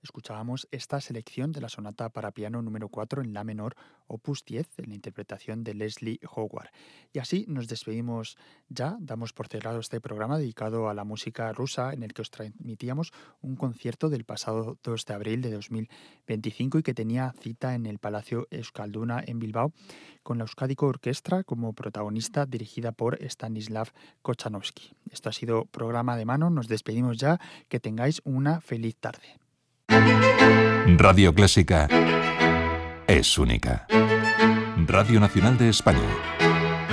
Escuchábamos esta selección de la sonata para piano número 4 en la menor, opus 10, en la interpretación de Leslie Howard. Y así nos despedimos ya, damos por cerrado este programa dedicado a la música rusa en el que os transmitíamos un concierto del pasado 2 de abril de 2025 y que tenía cita en el Palacio Euskalduna en Bilbao con la Euskadiko Orquestra como protagonista dirigida por Stanislav Kochanowski. Esto ha sido programa de mano, nos despedimos ya, que tengáis una feliz tarde. Radio Clásica es única. Radio Nacional de España.